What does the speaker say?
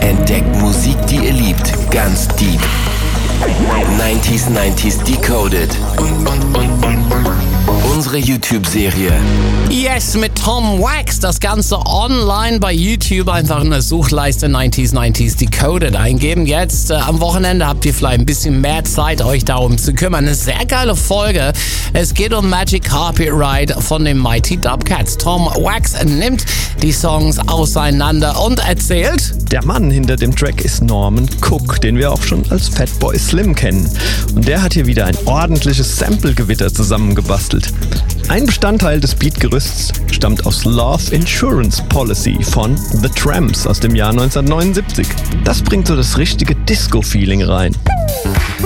Entdeckt Musik, die ihr liebt, ganz deep. 90s Decoded. Unsere YouTube-Serie. Yes, mit Tom Wax. Das Ganze online bei YouTube. Einfach in der Suchleiste 90s Decoded eingeben. Jetzt am Wochenende habt ihr vielleicht ein bisschen mehr Zeit, euch darum zu kümmern. Eine sehr geile Folge. Es geht um Magic Carpet Ride von den Mighty Dubcats. Tom Wax nimmt die Songs auseinander und erzählt: Der Mann hinter dem Track ist Norman Cook, den wir auch schon als Fatboy Slim kennen. Und der hat hier wieder ein ordentliches Sample-Gewitter zusammengebastelt. Ein Bestandteil des Beatgerüsts stammt aus Love Insurance Policy von The Tramps aus dem Jahr 1979. Das bringt so das richtige Disco-Feeling rein.